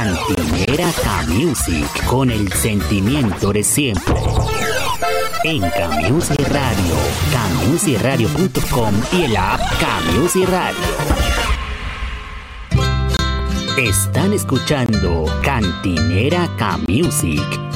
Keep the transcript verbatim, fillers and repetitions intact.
Cantinera K-Music, con el sentimiento de siempre. En K-Music Radio, K Music Radio punto com y el app K-Music Radio. Están escuchando Cantinera K-Music